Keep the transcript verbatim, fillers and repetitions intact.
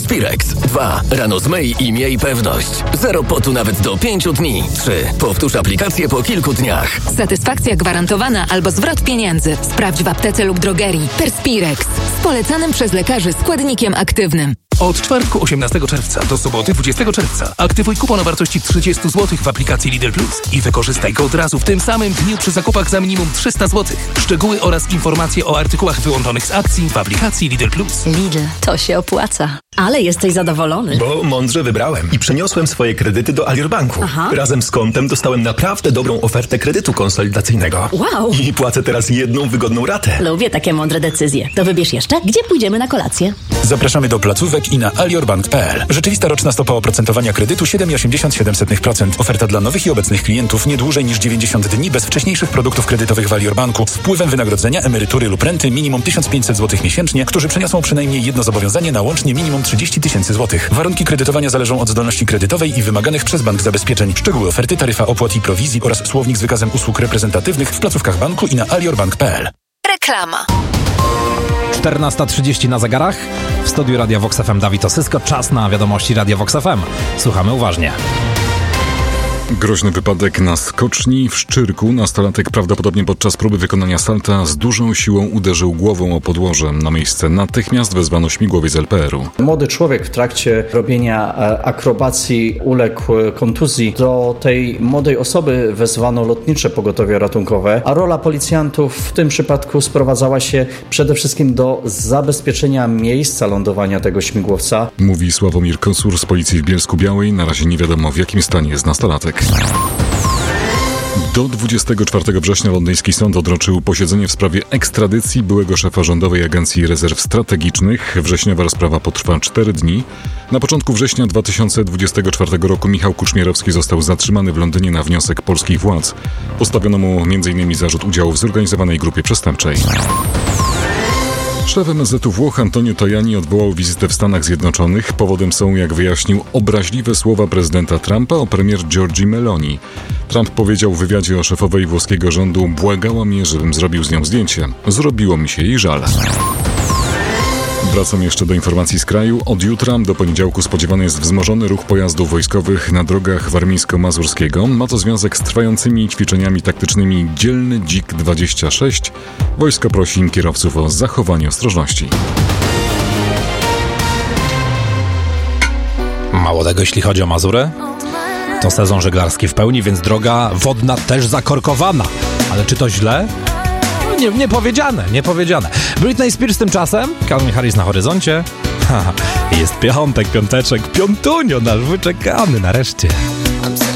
Perspirex. dwa. Rano zmyj i miej pewność. Zero potu nawet do pięciu dni. trzy. Powtórz aplikację po kilku dniach. Satysfakcja gwarantowana albo zwrot pieniędzy. Sprawdź w aptece lub drogerii. Perspirex. Z polecanym przez lekarzy składnikiem aktywnym. Od czwartku osiemnastego czerwca do soboty dwudziestego czerwca aktywuj kupon o wartości trzydzieści złotych w aplikacji Lidl Plus i wykorzystaj go od razu w tym samym dniu przy zakupach za minimum trzysta złotych. Szczegóły oraz informacje o artykułach wyłączonych z akcji w aplikacji Lidl Plus. Lidl, to się opłaca. Ale jesteś zadowolony. Bo mądrze wybrałem i przeniosłem swoje kredyty do Alior Banku. Aha. Razem z kontem dostałem naprawdę dobrą ofertę kredytu konsolidacyjnego. Wow. I płacę teraz jedną wygodną ratę. Lubię takie mądre decyzje. To wybierz jeszcze, gdzie pójdziemy na kolację. Zapraszamy do placówek i na aliorbank kropka p l. Rzeczywista roczna stopa oprocentowania kredytu siedem przecinek osiemdziesiąt siedem procent. Oferta dla nowych i obecnych klientów nie dłużej niż dziewięćdziesiąt dni bez wcześniejszych produktów kredytowych w Alior Banku z wpływem wynagrodzenia, emerytury lub renty minimum tysiąc pięćset złotych miesięcznie, którzy przeniosą przynajmniej jedno zobowiązanie na łącznie minimum trzydzieści tysięcy złotych. Warunki kredytowania zależą od zdolności kredytowej i wymaganych przez bank zabezpieczeń. Szczegóły oferty, taryfa opłat i prowizji oraz słownik z wykazem usług reprezentatywnych w placówkach banku i na aliorbank kropka p l. Reklama. czternasta trzydzieści na zegarach. W studiu Radia Vox F M Dawid Osysko. Czas na wiadomości Radia Vox F M. Słuchamy uważnie. Groźny wypadek na skoczni w Szczyrku. Nastolatek prawdopodobnie podczas próby wykonania salta z dużą siłą uderzył głową o podłoże. Na miejsce natychmiast wezwano śmigłowiec L P R u. Młody człowiek w trakcie robienia akrobacji uległ kontuzji. Do tej młodej osoby wezwano lotnicze pogotowie ratunkowe, a rola policjantów w tym przypadku sprowadzała się przede wszystkim do zabezpieczenia miejsca lądowania tego śmigłowca. Mówi Sławomir Kosur z Policji w Bielsku-Białej. Na razie nie wiadomo, w jakim stanie jest nastolatek. Do dwudziestego czwartego września londyński sąd odroczył posiedzenie w sprawie ekstradycji byłego szefa Rządowej Agencji Rezerw Strategicznych. Wrześniowa rozprawa potrwa cztery dni. Na początku września dwa tysiące dwudziestego czwartego roku Michał Kuczmierowski został zatrzymany w Londynie na wniosek polskich władz. Postawiono mu między innymi zarzut udziału w zorganizowanej grupie przestępczej. Szef M S Z u Włoch Antonio Tajani odwołał wizytę w Stanach Zjednoczonych. Powodem są, jak wyjaśnił, obraźliwe słowa prezydenta Trumpa o premier Giorgii Meloni. Trump powiedział w wywiadzie o szefowej włoskiego rządu: błagała mnie, żebym zrobił z nią zdjęcie. Zrobiło mi się jej żal. Wracam jeszcze do informacji z kraju. Od jutra do poniedziałku spodziewany jest wzmożony ruch pojazdów wojskowych na drogach warmińsko-mazurskiego. Ma to związek z trwającymi ćwiczeniami taktycznymi Dzielny Dzik dwadzieścia sześć. Wojsko prosi kierowców o zachowanie ostrożności. Mało tego, jeśli chodzi o Mazurę. To sezon żeglarski w pełni, więc droga wodna też zakorkowana. Ale czy to źle? Nie, nie powiedziane, nie powiedziane. Britney Spears tymczasem, Calvin Harris na horyzoncie. Haha, jest piątek, piąteczek, piątunio, nasz wyczekany nareszcie.